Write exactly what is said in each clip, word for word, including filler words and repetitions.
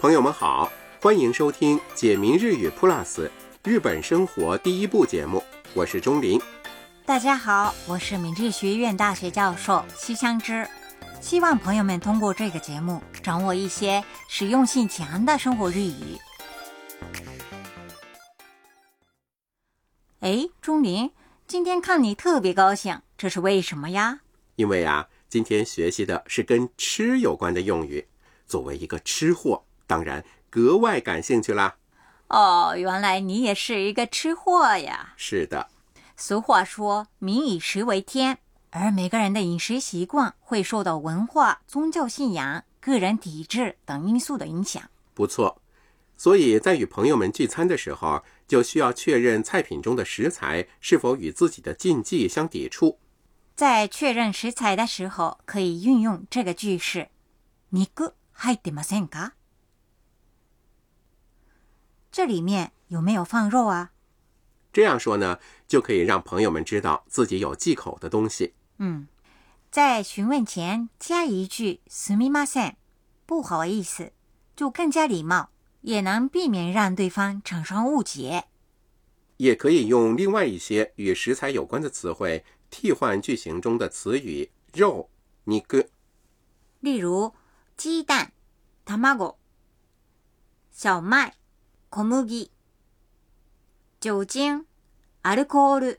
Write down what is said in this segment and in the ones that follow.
朋友们好，欢迎收听解明日语 Plus 日本生活第一部节目，我是钟林。 大家好，我是明治学院大学教授西香织。希望朋友们通过这个节目掌握一些实用性强的生活日语。诶，钟林，今天看你特别高兴，这是为什么呀？ 因为啊，今天学习的是跟吃有关的用语，作为一个吃货，当然格外感兴趣啦。 哦，原来你也是一个吃货呀。 是的。 俗话说民以食为天，而每个人的饮食习惯会受到文化、宗教信仰、个人体质等因素的影响。 不错，所以在与朋友们聚餐的时候，就需要确认菜品中的食材是否与自己的禁忌相抵触。 在确认食材的时候，可以运用这个句式：肉入ってませんか？这里面有没有放肉啊？ 这样说呢，就可以让朋友们知道自己有忌口的东西。 嗯，在询问前加一句すみません，不好意思，就更加礼貌，也能避免让对方产生误解。 也可以用另外一些与食材有关的词汇替换句型中的词语肉、肉。 例如鸡蛋、卵、小麦、小麦、酒精、アルコール。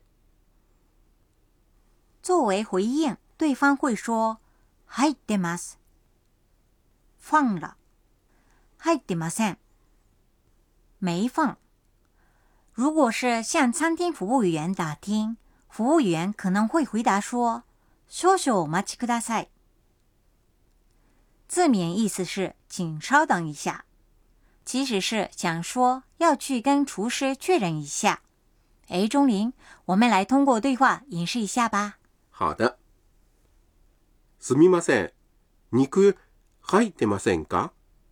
作为回应，对方会说入ってます，放了。入ってません，没放。如果是向餐厅服务员打听，服务员可能会回答说少々お待ちください。字面意思是请稍等一下，其实是想说要去跟厨师确认一下。诶，钟林，我们来通过对话演示一下吧。 好的。すみません、肉入ってませんか？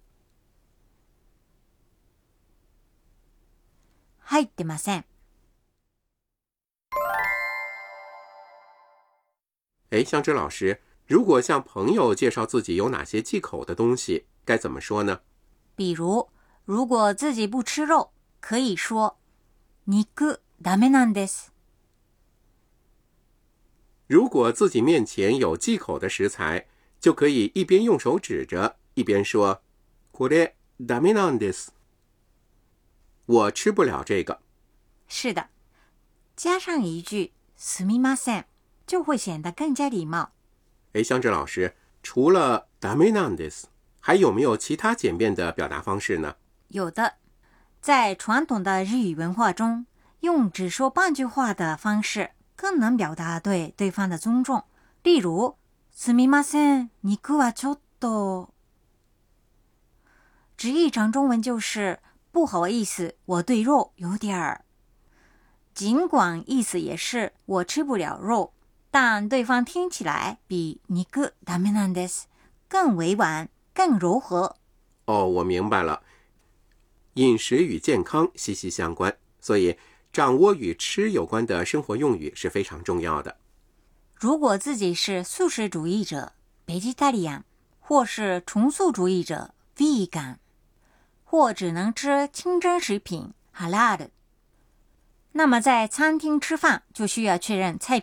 入ってません。 诶，香织老师，如果向朋友介绍自己有哪些忌口的东西，该怎么说呢？ 比如，如果自己不吃肉，可以说肉ダメなんです。 如果自己面前有忌口的食材，就可以一边用手指着，一边说これダメなんです。我吃不了这个。 是的，加上一句すみません，就会显得更加礼貌。 诶，香织老师，除了ダメなんです，还有没有其他简便的表达方式呢？ 有的，在传统的日语文化中，用只说半句话的方式更能表达对对方的尊重。例如すみません、肉はちょっと。直译成中文就是不好意思，我对肉有点儿。尽管意思也是我吃不了肉，但对方听起来比肉ダメなんです更委婉，更柔和。 哦，我明白了。饮食与健康息息相关，所以掌握与吃有关的生活用语是非常重要的。 如果自己是素食主义者 vegetarian， 或是重素主义者 vegan， 或只能吃清真食品 halal， 那么在餐厅吃饭就需要确认菜